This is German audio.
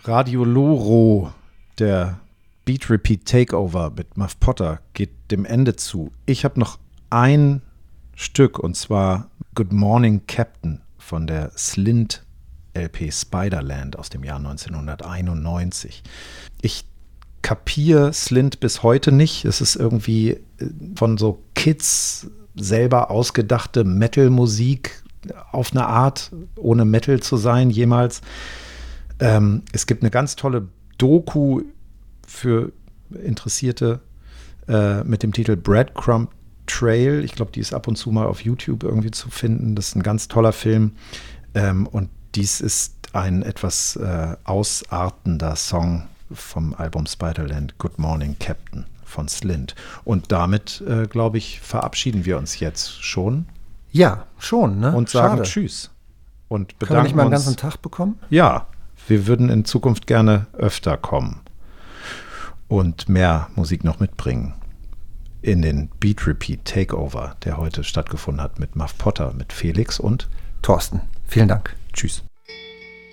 Radio Loro, der Beat Repeat Takeover mit Muff Potter geht dem Ende zu. Ich habe noch ein Stück, und zwar Good Morning Captain von der Slint LP Spiderland aus dem Jahr 1991. Ich kapiere Slint bis heute nicht. Es ist irgendwie von so Kids selber ausgedachte Metal-Musik auf eine Art, ohne Metal zu sein jemals. Es gibt eine ganz tolle Doku für Interessierte mit dem Titel Breadcrumb Trail. Ich glaube, die ist ab und zu mal auf YouTube irgendwie zu finden. Das ist ein ganz toller Film. Und dies ist ein etwas ausartender Song vom Album Spiderland, Good Morning Captain von Slint. Und damit, glaube ich, verabschieden wir uns jetzt schon. Ja, schon, ne? Und sagen Schade. Tschüss. Und bedanken Können wir nicht mal einen uns. ganzen Tag bekommen? Ja, wir würden in Zukunft gerne öfter kommen und mehr Musik noch mitbringen in den Beat Repeat Takeover, der heute stattgefunden hat mit Muff Potter, mit Felix und Thorsten, vielen Dank. Tschüss.